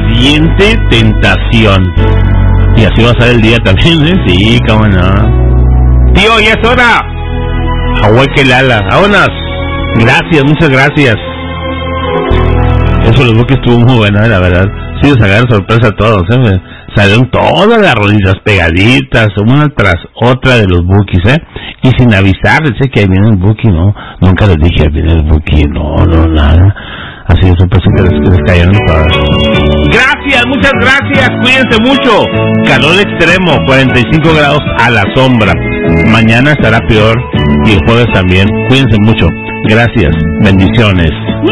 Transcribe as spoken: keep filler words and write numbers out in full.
ardiente tentación. Y así va a ser el día también, ¿eh? Sí, cómo no. Tío, ya es hora. Ahueque el ala. Vámonos. Gracias, muchas gracias. Eso de los Bukis estuvo muy bueno, ¿eh? La verdad. Sí, nos agarraron sorpresa a todos, ¿eh? Me salieron todas las rolitas pegaditas, una tras otra de los Bukis, ¿eh? Y sin avisar, sé que ahí viene el Buki, ¿no? Nunca les dije, ahí viene el Buki, no, no, nada. Así es, un peso que les, que les cayeron todas. Gracias, muchas gracias, cuídense mucho. Calor extremo, cuarenta y cinco grados a la sombra. Mañana estará peor y el jueves también. Cuídense mucho. Gracias, bendiciones.